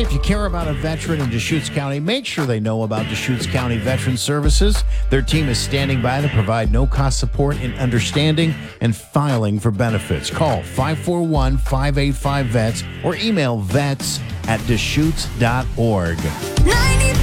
if you care about a veteran in Deschutes County, make sure they know about Deschutes County Veteran Services. Their team is standing by to provide no-cost support in understanding and filing for benefits. Call 541-585-VETS or email vets@deschutes.org. 95.5